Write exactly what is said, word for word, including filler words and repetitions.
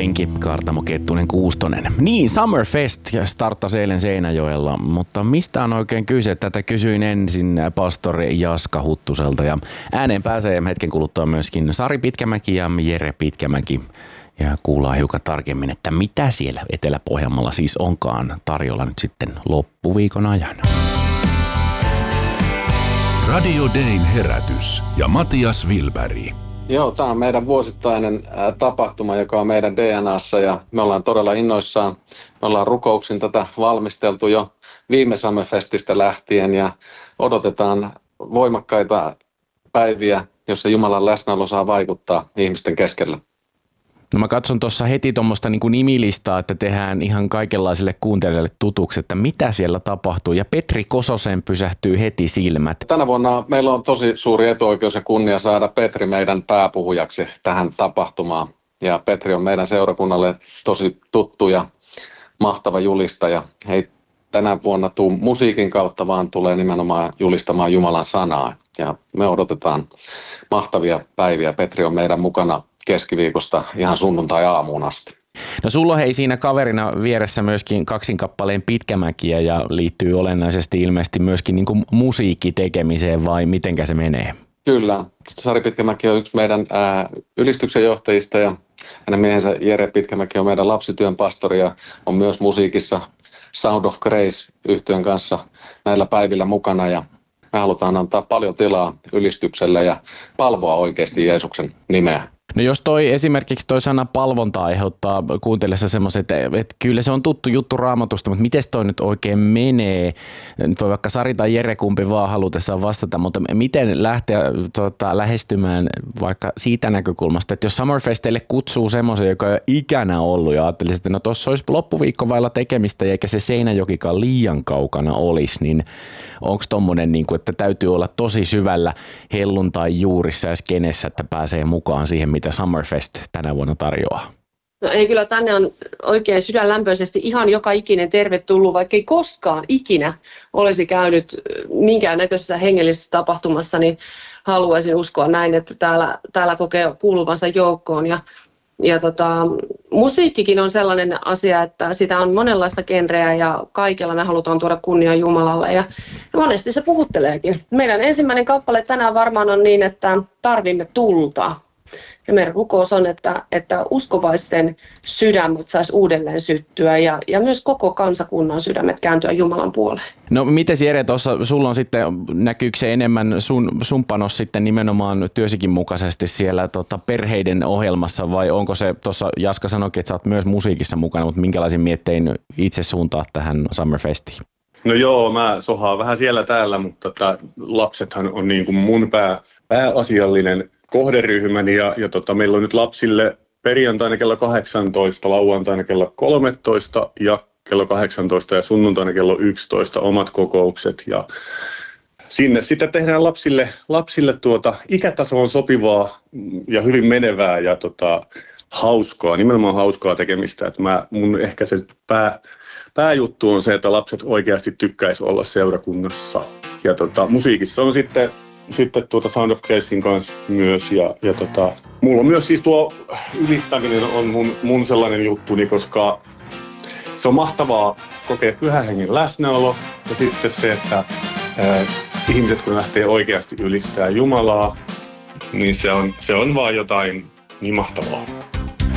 Henkki Kaartamo Kettunen Kuustonen. Niin, Summerfest starttasi eilen Seinäjoella, mutta mistä on oikein kyse? Tätä kysyin ensin pastori Jaska Huttuselta ja ääneen pääsee hetken kuluttua myöskin Sari Pitkämäki ja Jere Pitkämäki. Ja kuullaan hiukan tarkemmin, että mitä siellä Etelä-Pohjanmaalla siis onkaan tarjolla nyt sitten loppuviikon ajan. Radio Dayn herätys ja Matias Wilberg. Joo, tämä on meidän vuosittainen ä, tapahtuma, joka on meidän D N A:ssa ja me ollaan todella innoissaan. Me ollaan rukouksin tätä valmisteltu jo viime Summerfestistä lähtien ja odotetaan voimakkaita päiviä, jossa Jumalan läsnäolo saa vaikuttaa ihmisten keskellä. No mä katson tuossa heti tuommoista niin kuin nimilistaa, että tehdään ihan kaikenlaisille kuuntelijoille tutuksi, että mitä siellä tapahtuu. Ja Petri Kososen pysähtyy heti silmät. Tänä vuonna meillä on tosi suuri etuoikeus ja kunnia saada Petri meidän pääpuhujaksi tähän tapahtumaan. Ja Petri on meidän seurakunnalle tosi tuttu ja mahtava julistaja. Ei tänä vuonna tuu musiikin kautta, vaan tulee nimenomaan julistamaan Jumalan sanaa. Ja me odotetaan mahtavia päiviä. Petri on meidän mukana keskiviikosta ihan sunnuntai-aamuun asti. No sulla on hei siinä kaverina vieressä myöskin kaksinkappaleen Pitkämäkiä ja liittyy olennaisesti ilmeisesti myöskin niin kuin musiikkitekemiseen vai mitenkä se menee? Kyllä. Sari Pitkämäki on yksi meidän ää, ylistyksen johtajista ja hänen miehensä Jere Pitkämäki on meidän lapsityön pastori ja on myös musiikissa Sound of Grace -yhtyön kanssa näillä päivillä mukana ja me halutaan antaa paljon tilaa ylistykselle ja palvoa oikeasti Jeesuksen nimeä. No jos toi esimerkiksi toi sana palvonta aiheuttaa kuuntellessa semmoisen, että, että kyllä se on tuttu juttu Raamatusta, mutta miten toi nyt oikein menee? Nyt voi vaikka Sari tai Jere kumpi vaan halutessaan vastata, mutta miten lähteä tota, lähestymään vaikka siitä näkökulmasta, että jos Summerfestille kutsuu semmoisen, joka ei ole ikänä ollut ja ajattelisi, että no tuossa olisi loppuviikko vailla tekemistä eikä se Seinäjokikaan liian kaukana olisi, niin onko tommonen, niin kuin, että täytyy olla tosi syvällä helluntai juurissa ja skenessä, että pääsee mukaan siihen, mitä Summerfest tänä vuonna tarjoaa? No ei, kyllä tänne on oikein sydänlämpöisesti ihan joka ikinen tervetullut, vaikka ei koskaan ikinä olisi käynyt minkäännäköisessä hengellisessä tapahtumassa, niin haluaisin uskoa näin, että täällä, täällä kokee kuuluvansa joukkoon. Ja, ja tota, musiikkikin on sellainen asia, että sitä on monenlaista genreä ja kaikella me halutaan tuoda kunnia Jumalalle ja monesti se puhutteleekin. Meidän ensimmäinen kappale tänään varmaan on niin, että tarvimme tulta. Ja meidän rukous on, että, että uskovaisten sydämet saisi uudelleen syttyä ja, ja myös koko kansakunnan sydämet kääntyä Jumalan puoleen. No miten Jere, tuossa sulla on sitten, näkyykö se enemmän sun, sun panos sitten nimenomaan työsikin mukaisesti siellä tota, perheiden ohjelmassa vai onko se, tuossa Jaska sanoikin, että sä oot myös musiikissa mukana, mutta minkälaisin miettein itse suuntaa tähän Summerfestiin? No joo, mä sohaan vähän siellä täällä, mutta tota, lapsethan on niin kuin mun pää, pääasiallinen kohderyhmäni ja, ja tota, meillä on nyt lapsille perjantaina kello kahdeksantoista, lauantaina kello kolmetoista ja kello kahdeksantoista ja sunnuntaina kello yksitoista omat kokoukset ja sinne sitten tehdään lapsille, lapsille tuota ikätasoon sopivaa ja hyvin menevää ja tota, hauskaa, nimenomaan hauskaa tekemistä. Et mä, mun ehkä se pää, pääjuttu on se, että lapset oikeasti tykkäisi olla seurakunnassa ja tota, musiikissa on sitten Sitten tuota Sound of Gracein kanssa myös ja, ja tota, mulla on myös siis tuo ylistäminen on mun, mun sellainen juttuni, koska se on mahtavaa kokea Pyhän Hengen läsnäolo ja sitten se, että ää, ihmiset kun lähtee oikeasti ylistämään Jumalaa, niin se on, se on vaan jotain niin mahtavaa.